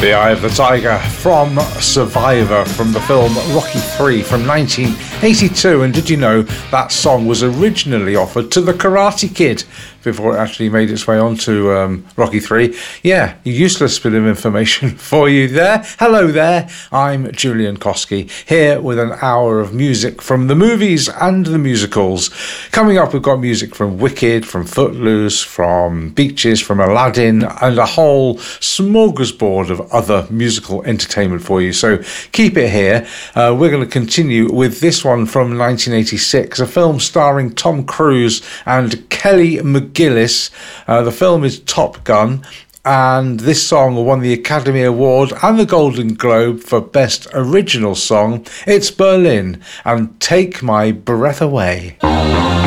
The Eye of the Tiger from Survivor from the film Rocky III from 1982. And did you know that song was originally offered to the Karate Kid before it actually made its way onto Rocky III? Yeah, a useless bit of information for you there. Hello there, I'm Julian Koski, here with an hour of music from the movies and the musicals. Coming up, we've got music from Wicked, from Footloose, from Beaches, from Aladdin, and a whole smorgasbord of other musical entertainment for you. So keep it here. We're going to continue with this one from 1986, a film starring Tom Cruise and Kelly McGillis. The film is Top Gun, and this song won the Academy Award and the Golden Globe for Best Original Song. It's Berlin and Take My Breath Away.